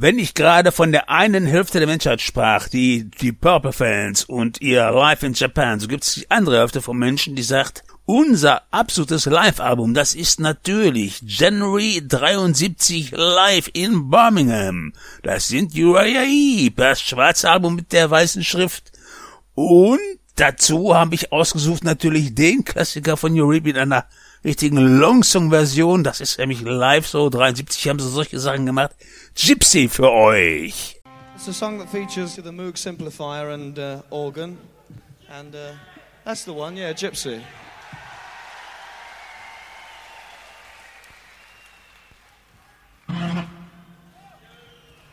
wenn ich gerade von der einen Hälfte der Menschheit sprach, die Purple-Fans und ihr Live in Japan, so gibt es die andere Hälfte von Menschen, die sagt, unser absolutes Live-Album, das ist natürlich January 73 Live in Birmingham. Das sind Uriah Heep, das schwarze Album mit der weißen Schrift. Und dazu habe ich ausgesucht natürlich den Klassiker von Uriah Heep in einer richtigen Longsong-Version. Das ist nämlich live so, 73 haben sie solche Sachen gemacht. Gypsy für euch. It's a song that features the Moog Simplifier and organ. And that's the one, yeah, Gypsy.